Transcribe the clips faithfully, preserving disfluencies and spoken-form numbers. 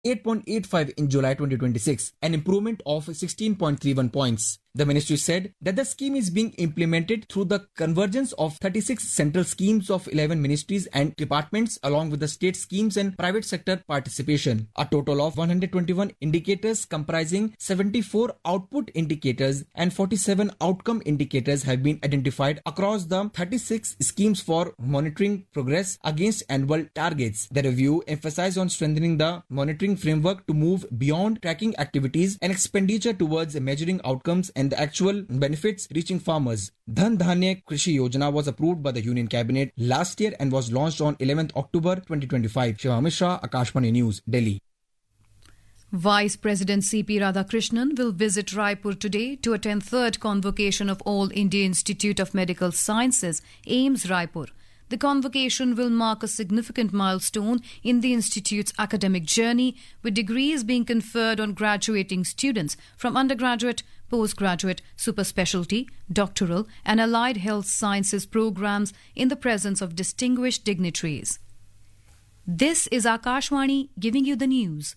eight point eight five in July twenty twenty-six, an improvement of sixteen point three one points. The ministry said that the scheme is being implemented through the convergence of thirty-six central schemes of eleven ministries and departments along with the state schemes and private sector participation. A total of one hundred twenty-one indicators comprising seventy-four output indicators and forty-seven outcome indicators have been identified across the thirty-six schemes for monitoring progress against annual targets. The review emphasized on strengthening the monitoring framework to move beyond tracking activities and expenditure towards measuring outcomes and the actual benefits reaching farmers. Dhan Dhanya Krishi Yojana was approved by the Union Cabinet last year and was launched on eleventh October twenty twenty-five. Shiva Mishra, Akashvani News, Delhi. Vice President C P Radhakrishnan will visit Raipur today to attend third convocation of All India Institute of Medical Sciences, AIIMS Raipur. The convocation will mark a significant milestone in the institute's academic journey, with degrees being conferred on graduating students from undergraduate, postgraduate, super specialty, doctoral and allied health sciences programs in the presence of distinguished dignitaries. This is Akashvani giving you the news.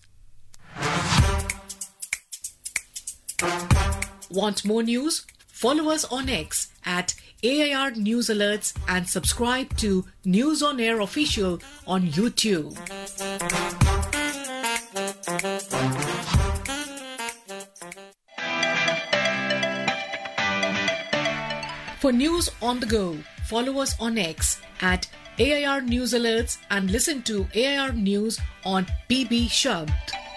Want more news? Follow us on X at A I R News Alerts and subscribe to News on Air Official on YouTube. For news on the go, follow us on X at A I R News Alerts and listen to A I R News on P B Shabd.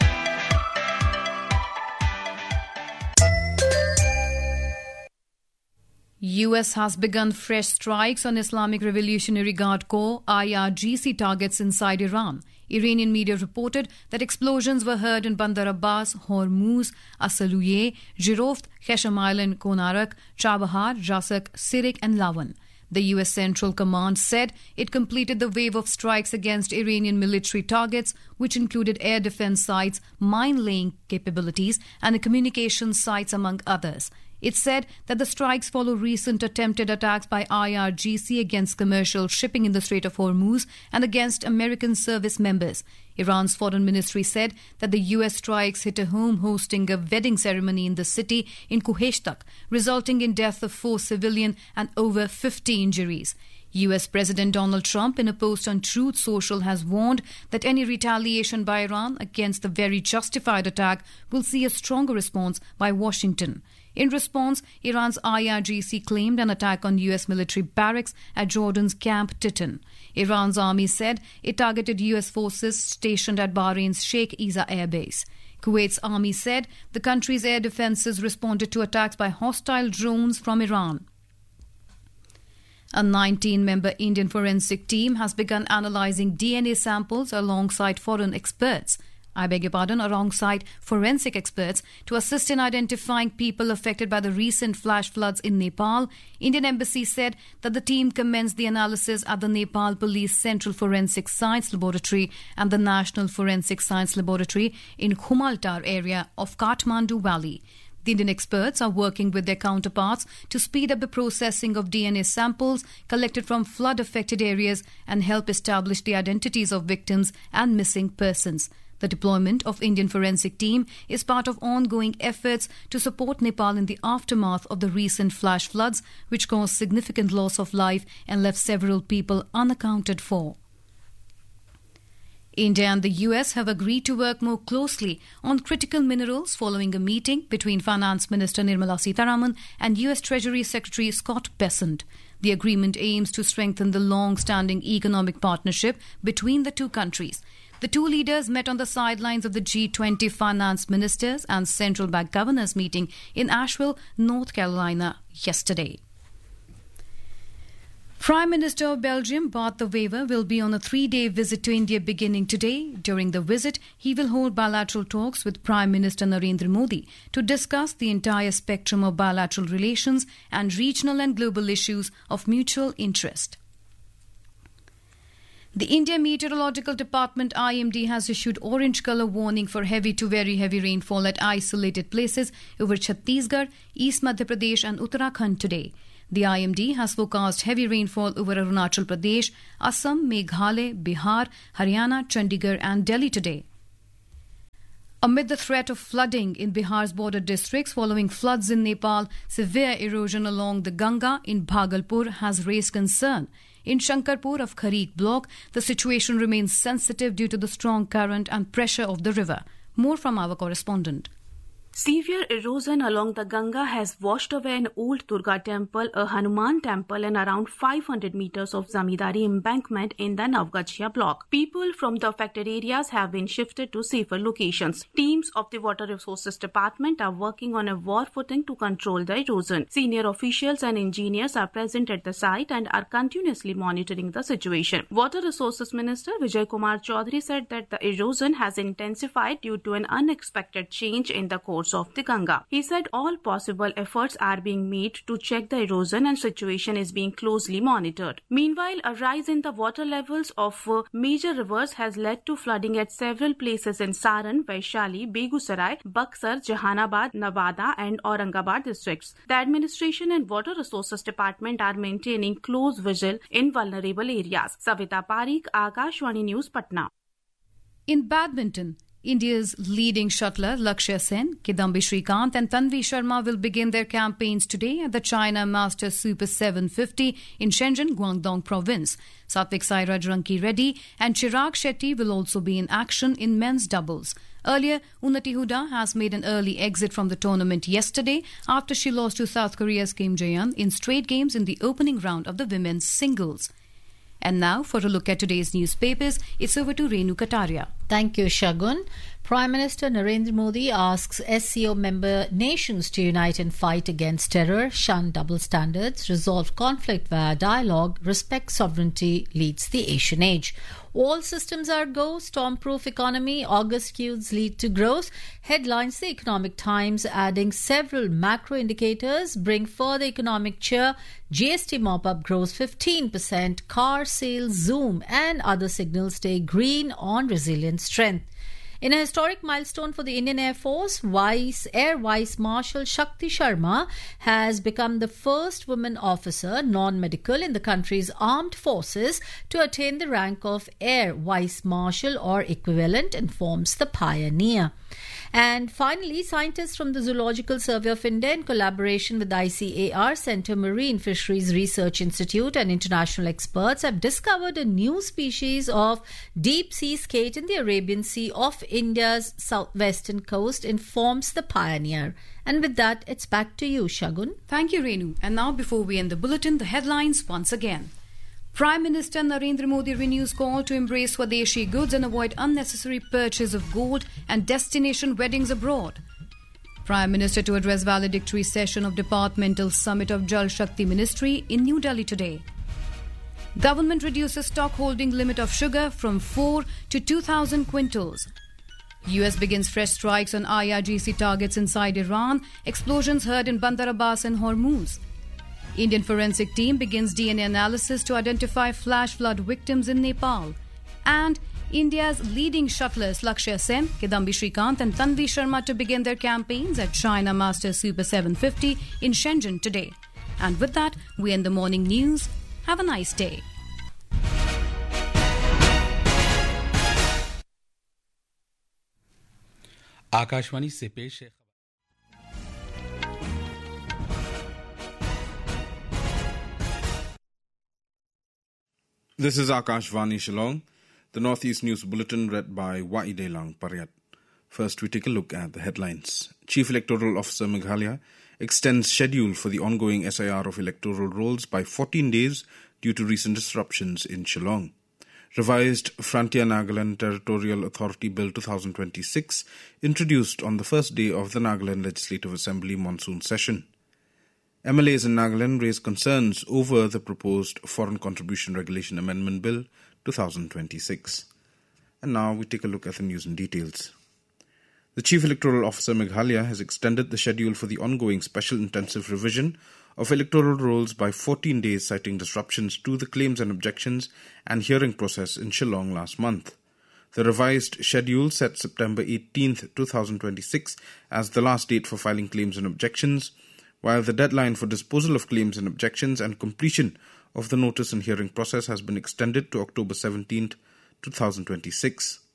U S has begun fresh strikes on Islamic Revolutionary Guard Corps I R G C targets inside Iran. Iranian media reported that explosions were heard in Bandar Abbas, Hormuz, Asaluye, Jiroft, Khesham Island, Konarak, Chabahar, Rasak, Sirik and Lawan. The U S Central Command said it completed the wave of strikes against Iranian military targets, which included air defense sites, mine-laying capabilities and communication sites, among others. It said that the strikes follow recent attempted attacks by I R G C against commercial shipping in the Strait of Hormuz and against American service members. Iran's foreign ministry said that the U S strikes hit a home hosting a wedding ceremony in the city in Kuheshtak, resulting in death of four civilians and over fifty injuries. U S President Donald Trump, in a post on Truth Social, has warned that any retaliation by Iran against the very justified attack will see a stronger response by Washington. In response, Iran's I R G C claimed an attack on U S military barracks at Jordan's Camp Titan. Iran's army said it targeted U S forces stationed at Bahrain's Sheikh Isa Air Base. Kuwait's army said the country's air defenses responded to attacks by hostile drones from Iran. A nineteen-member Indian forensic team has begun analysing D N A samples alongside foreign experts. I beg your pardon, alongside forensic experts to assist in identifying people affected by the recent flash floods in Nepal. Indian Embassy said that the team commenced the analysis at the Nepal Police Central Forensic Science Laboratory and the National Forensic Science Laboratory in Khumaltar area of Kathmandu Valley. The Indian experts are working with their counterparts to speed up the processing of D N A samples collected from flood-affected areas and help establish the identities of victims and missing persons. The deployment of Indian forensic team is part of ongoing efforts to support Nepal in the aftermath of the recent flash floods, which caused significant loss of life and left several people unaccounted for. India and the U S have agreed to work more closely on critical minerals following a meeting between Finance Minister Nirmala Sitharaman and U S Treasury Secretary Scott Bessent. The agreement aims to strengthen the long-standing economic partnership between the two countries. The two leaders met on the sidelines of the G twenty finance ministers and central bank governors meeting in Asheville, North Carolina yesterday. Prime Minister of Belgium, Bart de Wever, will be on a three-day visit to India beginning today. During the visit, he will hold bilateral talks with Prime Minister Narendra Modi to discuss the entire spectrum of bilateral relations and regional and global issues of mutual interest. The India Meteorological Department I M D has issued orange colour warning for heavy to very heavy rainfall at isolated places over Chhattisgarh, East Madhya Pradesh and Uttarakhand today. The I M D has forecast heavy rainfall over Arunachal Pradesh, Assam, Meghalaya, Bihar, Haryana, Chandigarh and Delhi today. Amid the threat of flooding in Bihar's border districts following floods in Nepal, severe erosion along the Ganga in Bhagalpur has raised concern. In Shankarpur of Kharik block, the situation remains sensitive due to the strong current and pressure of the river. More from our correspondent. Severe erosion along the Ganga has washed away an old Durga temple, a Hanuman temple and around five hundred meters of Zamindari embankment in the Navgachia block. People from the affected areas have been shifted to safer locations. Teams of the Water Resources Department are working on a war footing to control the erosion. Senior officials and engineers are present at the site and are continuously monitoring the situation. Water Resources Minister Vijay Kumar Chaudhary said that the erosion has intensified due to an unexpected change in the course of the Ganga. He said all possible efforts are being made to check the erosion and situation is being closely monitored. Meanwhile, a rise in the water levels of uh, major rivers has led to flooding at several places in Saran, Vaishali, Begusarai, Buxar, Jahanabad, Navada and Aurangabad districts. The administration and Water Resources Department are maintaining close vigil in vulnerable areas. Savita Parikh, Akashvani News, Patna. In badminton, India's leading shuttler Lakshya Sen, Kidambi Srikanth and Tanvi Sharma will begin their campaigns today at the China Masters Super seven fifty in Shenzhen, Guangdong Province. Satvik Sairaj Ranki Reddy and Chirag Shetty will also be in action in men's doubles. Earlier, Unnati Huda has made an early exit from the tournament yesterday after she lost to South Korea's Kim Jae-yeon in straight games in the opening round of the women's singles. And now, for a look at today's newspapers, it's over to Renu Kataria. Thank you, Shagun. Prime Minister Narendra Modi asks S C O member nations to unite and fight against terror, shun double standards, resolve conflict via dialogue, respect sovereignty, leads the Asian age. All systems are go, stormproof economy, August cues lead to growth. Headlines The Economic Times adding several macro indicators bring further economic cheer. G S T mop-up grows fifteen percent, car sales zoom and other signals stay green on resilient strength. In a historic milestone for the Indian Air Force, Vice Air Vice Marshal Shakti Sharma has become the first woman officer, non-medical, in the country's armed forces to attain the rank of Air Vice Marshal or equivalent, informs The Pioneer. And finally, scientists from the Zoological Survey of India, in collaboration with I C A R, Centre Marine Fisheries Research Institute and international experts, have discovered a new species of deep-sea skate in the Arabian Sea off India's southwestern coast, informs The Pioneer. And with that, it's back to you, Shagun. Thank you, Renu. And now, before we end the bulletin, the headlines once again. Prime Minister Narendra Modi renews call to embrace Swadeshi goods and avoid unnecessary purchase of gold and destination weddings abroad. Prime Minister to address valedictory session of Departmental Summit of Jal Shakti Ministry in New Delhi today. Government reduces stock holding limit of sugar from four to two thousand quintals. U S begins fresh strikes on I R G C targets inside Iran. Explosions heard in Bandar Abbas and Hormuz. Indian forensic team begins D N A analysis to identify flash flood victims in Nepal. And India's leading shuttlers Lakshya Sen, Kidambi Srikanth and Tanvi Sharma to begin their campaigns at China Masters Super seven fifty in Shenzhen today. And with that, we end the morning news. Have a nice day. Akashvani से पेश है। This is Akashvani Shillong, the Northeast News Bulletin read by Waidelang Paryat. First, we take a look at the headlines. Chief Electoral Officer Meghalaya extends schedule for the ongoing S I R of electoral rolls by fourteen days due to recent disruptions in Shillong. Revised Frontier Nagaland Territorial Authority Bill twenty twenty-six introduced on the first day of the Nagaland Legislative Assembly monsoon session. M L As in Nagaland raised concerns over the proposed Foreign Contribution Regulation Amendment Bill twenty twenty-six. And now we take a look at the news in details. The Chief Electoral Officer Meghalaya has extended the schedule for the ongoing special intensive revision of electoral rolls by fourteen days, citing disruptions to the claims and objections and hearing process in Shillong last month. The revised schedule set September eighteenth, twenty twenty-six as the last date for filing claims and objections, while the deadline for disposal of claims and objections and completion of the notice and hearing process has been extended to October seventeenth, twenty twenty-six.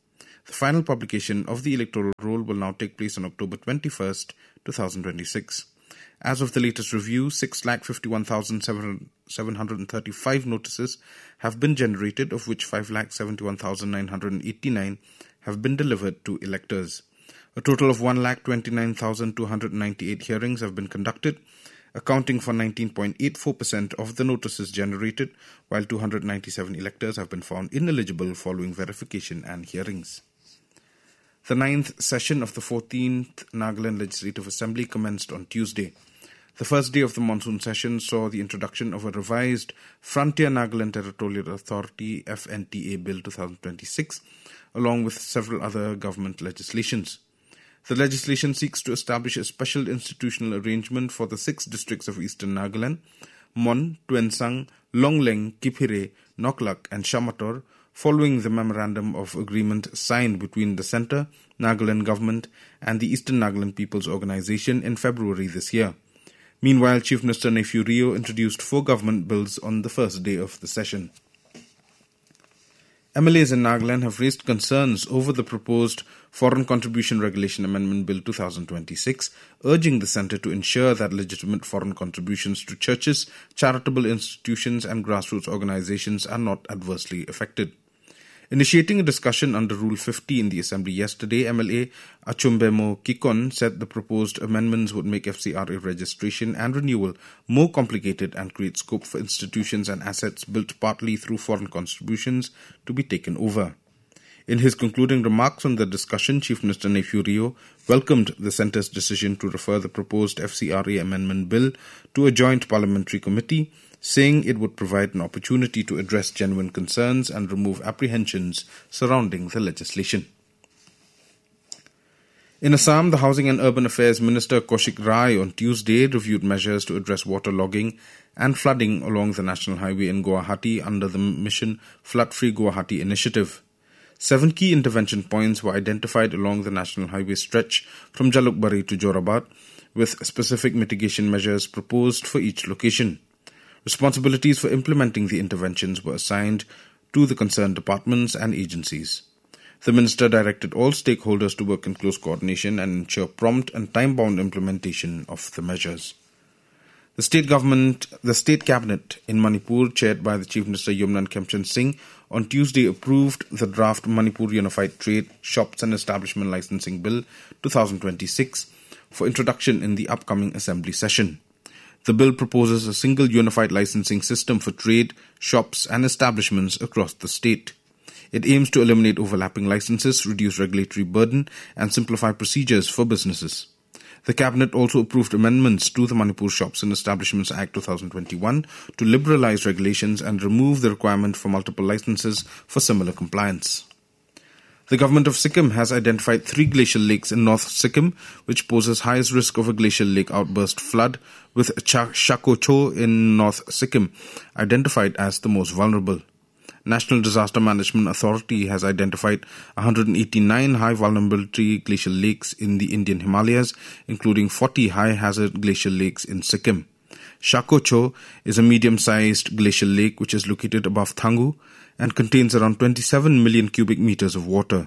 The final publication of the electoral roll will now take place on October twenty-first, twenty twenty-six. As of the latest review, six lakh fifty-one thousand seven hundred thirty-five notices have been generated, of which five lakh seventy-one thousand nine hundred eighty-nine have been delivered to electors. A total of one lakh twenty-nine thousand two hundred ninety-eight hearings have been conducted, accounting for nineteen point eight four percent of the notices generated, while two hundred ninety-seven electors have been found ineligible following verification and hearings. The ninth session of the fourteenth Nagaland Legislative Assembly commenced on Tuesday. The first day of the monsoon session saw the introduction of a revised Frontier Nagaland Territorial Authority F N T A Bill twenty twenty-six, along with several other government legislations. The legislation seeks to establish a special institutional arrangement for the six districts of Eastern Nagaland, Mon, Tuensang, Longleng, Kipire, Noklak and Shamator, following the Memorandum of Agreement signed between the Centre, Nagaland Government and the Eastern Nagaland People's Organisation in February this year. Meanwhile, Chief Minister Nephew Rio introduced four government bills on the first day of the session. M L As in Nagaland have raised concerns over the proposed Foreign Contribution Regulation Amendment Bill twenty twenty-six, urging the Centre to ensure that legitimate foreign contributions to churches, charitable institutions and grassroots organisations are not adversely affected. Initiating a discussion under Rule fifty in the Assembly yesterday, M L A Achumbemo Kikon said the proposed amendments would make F C R A registration and renewal more complicated and create scope for institutions and assets built partly through foreign contributions to be taken over. In his concluding remarks on the discussion, Chief Minister Nephew Rio welcomed the Centre's decision to refer the proposed F C R A amendment bill to a joint parliamentary committee, saying it would provide an opportunity to address genuine concerns and remove apprehensions surrounding the legislation. In Assam, the Housing and Urban Affairs Minister Kaushik Rai on Tuesday reviewed measures to address waterlogging and flooding along the national highway in Guwahati under the Mission Flood Free Guwahati initiative. Seven key intervention points were identified along the national highway stretch from Jalukbari to Jorabad, with specific mitigation measures proposed for each location. Responsibilities for implementing the interventions were assigned to the concerned departments and agencies. The minister directed all stakeholders to work in close coordination and ensure prompt and time-bound implementation of the measures. The state government, the state cabinet in Manipur, chaired by the Chief Minister Yumnan Kemchan Singh, on Tuesday approved the draft Manipur Unified Trade, Shops and Establishment Licensing Bill twenty twenty-six for introduction in the upcoming Assembly session. The bill proposes a single unified licensing system for trade, shops and establishments across the state. It aims to eliminate overlapping licenses, reduce regulatory burden and simplify procedures for businesses. The Cabinet also approved amendments to the Manipur Shops and Establishments Act twenty twenty-one to liberalise regulations and remove the requirement for multiple licenses for similar compliance. The government of Sikkim has identified three glacial lakes in North Sikkim, which poses highest risk of a glacial lake outburst flood, with Shako Cho in North Sikkim identified as the most vulnerable. National Disaster Management Authority has identified one hundred eighty-nine high vulnerability glacial lakes in the Indian Himalayas, including forty high hazard glacial lakes in Sikkim. Shako Cho is a medium-sized glacial lake which is located above Thangu and contains around twenty-seven million cubic meters of water.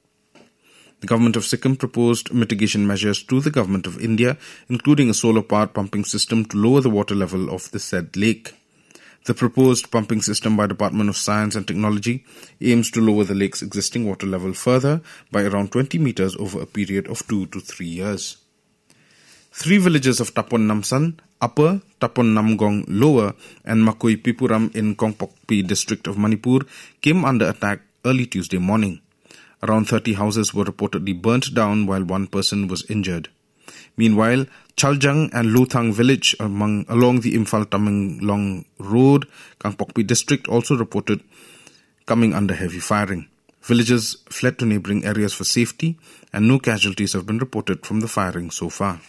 The government of Sikkim proposed mitigation measures to the government of India, including a solar-powered pumping system to lower the water level of the said lake. The proposed pumping system by Department of Science and Technology aims to lower the lake's existing water level further by around twenty meters over a period of two to three years. Three villages of Tapon Namsan, Upper, Tapon Namgong Lower and Makoi Pipuram in Kongpokpi district of Manipur came under attack early Tuesday morning. Around thirty houses were reportedly burnt down while one person was injured. Meanwhile, Chaljang and Luthang village among, along the Imphal-Tamenglong Road, Kangpokpi district also reported coming under heavy firing. Villagers fled to neighbouring areas for safety and no casualties have been reported from the firing so far.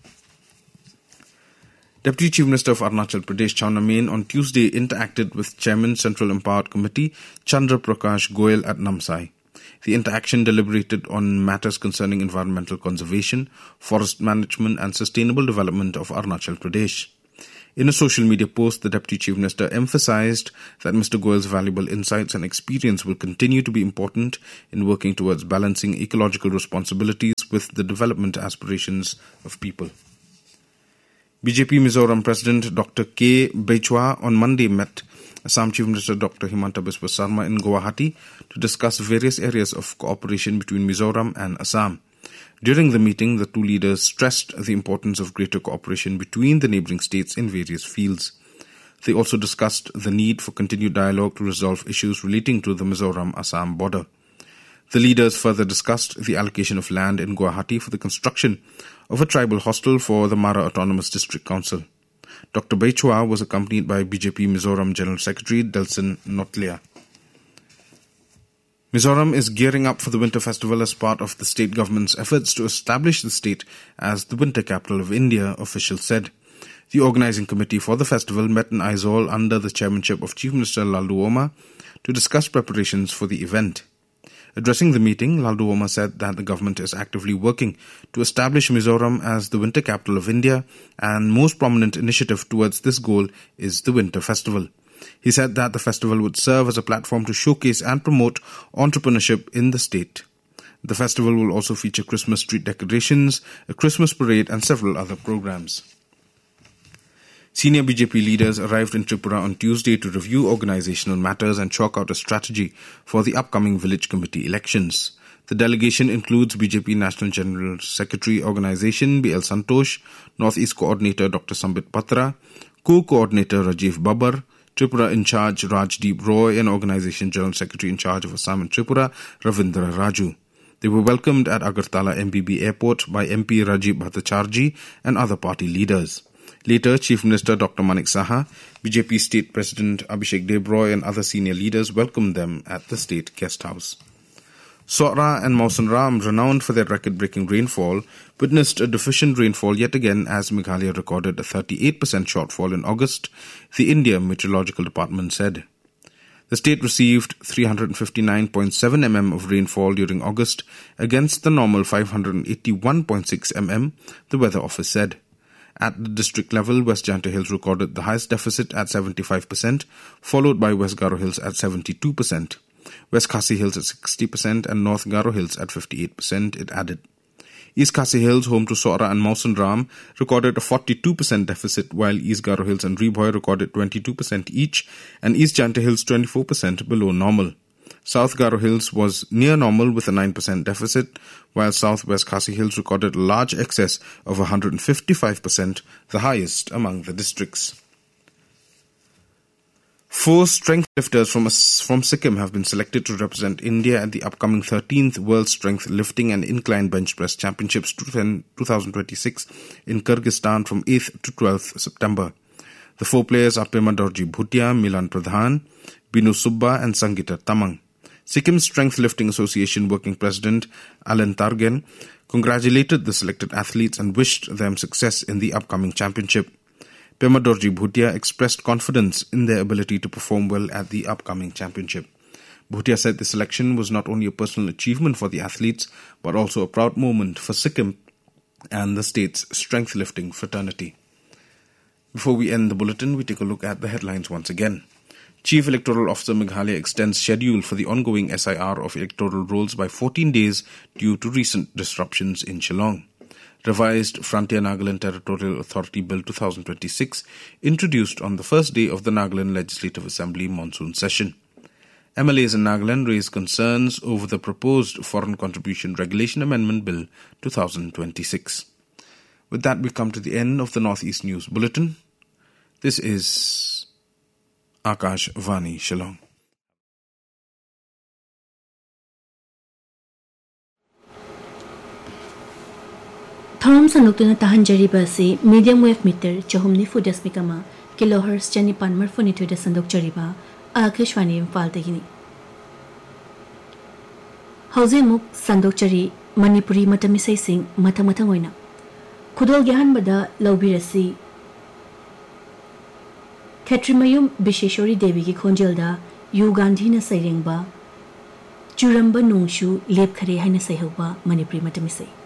Deputy Chief Minister of Arunachal Pradesh Chawna Main on Tuesday interacted with Chairman Central Empowered Committee Chandra Prakash Goyal at Namsai. The interaction deliberated on matters concerning environmental conservation, forest management and sustainable development of Arunachal Pradesh. In a social media post, the Deputy Chief Minister emphasized that Mister Goyal's valuable insights and experience will continue to be important in working towards balancing ecological responsibilities with the development aspirations of people. B J P Mizoram President Doctor K. Bechwa on Monday met Assam Chief Minister Doctor Himanta Biswa Sarma in Guwahati to discuss various areas of cooperation between Mizoram and Assam. During the meeting, the two leaders stressed the importance of greater cooperation between the neighbouring states in various fields. They also discussed the need for continued dialogue to resolve issues relating to the Mizoram-Assam border. The leaders further discussed the allocation of land in Guwahati for the construction of a tribal hostel for the Mara Autonomous District Council. Doctor Bechwa was accompanied by B J P Mizoram General Secretary Delson Notlia. Mizoram is gearing up for the Winter Festival as part of the state government's efforts to establish the state as the winter capital of India, officials said. The organising committee for the festival met in Aizawl under the chairmanship of Chief Minister Laldu Oma to discuss preparations for the event. Addressing the meeting, Laldu Oma said that the government is actively working to establish Mizoram as the winter capital of India, and most prominent initiative towards this goal is the Winter Festival. He said that the festival would serve as a platform to showcase and promote entrepreneurship in the state. The festival will also feature Christmas street decorations, a Christmas parade and several other programs. Senior B J P leaders arrived in Tripura on Tuesday to review organizational matters and chalk out a strategy for the upcoming village committee elections. The delegation includes B J P National General Secretary Organisation B L Santosh, North East Coordinator Doctor Sambit Patra, Co-Coordinator Rajiv Babbar, Tripura in charge Rajdeep Roy, and Organisation General Secretary in charge of Assam and Tripura Ravindra Raju. They were welcomed at Agartala M B B Airport by M P Rajiv Bhattacharjee and other party leaders. Later, Chief Minister Doctor Manik Saha, B J P State President Abhishek Debroy and other senior leaders welcomed them at the State Guest House. Sora and Mausan Ram, renowned for their record-breaking rainfall, witnessed a deficient rainfall yet again as Meghalaya recorded a thirty-eight percent shortfall in August, the India Meteorological Department said. The state received three hundred fifty-nine point seven millimeters of rainfall during August against the normal five hundred eighty-one point six millimeters, the Weather Office said. At the district level, West Janta Hills recorded the highest deficit at seventy-five percent, followed by West Garo Hills at seventy-two percent. West Khasi Hills at sixty percent and North Garo Hills at fifty-eight percent, it added. East Khasi Hills, home to Sora and Mausan Ram, recorded a forty-two percent deficit, while East Garo Hills and Reboy recorded twenty-two percent each, and East Janta Hills twenty-four percent below normal. South Garo Hills was near normal with a nine percent deficit, while South West Khasi Hills recorded a large excess of one hundred fifty-five percent, the highest among the districts. Four strength lifters from, from Sikkim have been selected to represent India at the upcoming thirteenth World Strength Lifting and Incline Bench Press Championships twenty twenty-six in Kyrgyzstan from eighth to twelfth September. The four players are Pema Dorji Bhutia, Milan Pradhan, Binu Subba and Sangita Tamang. Sikkim Strength Lifting Association Working President Alan Targen congratulated the selected athletes and wished them success in the upcoming championship. Pema Dorji Bhutia expressed confidence in their ability to perform well at the upcoming championship. Bhutia said the selection was not only a personal achievement for the athletes, but also a proud moment for Sikkim and the state's strength lifting fraternity. Before we end the bulletin, we take a look at the headlines once again. Chief Electoral Officer Meghalaya extends schedule for the ongoing S I R of electoral rolls by fourteen days due to recent disruptions in Shillong. Revised Frontier Nagaland Territorial Authority Bill twenty twenty-six introduced on the first day of the Nagaland Legislative Assembly monsoon session. M L As in Nagaland raised concerns over the proposed Foreign Contribution Regulation Amendment Bill twenty twenty-six. With that, we come to the end of the Northeast News Bulletin. This is Akash Vani Shillong. Thorom sanukuna tahanjari basi medium wave meter chahumni fudas mikama kilohertz chani panmar funithu da sandok chariba Akashwani Imphal dagini. Hauze muk sandok chari Manipuri matamisai sing matang matang oina. Kudol gyahan bada laubirasi Khetrimayum Bisheshwari Devi ki khonjelda Yu Gandhi na sairengba Churamba nungshu lep khare haina saihauba Manipuri matamisai.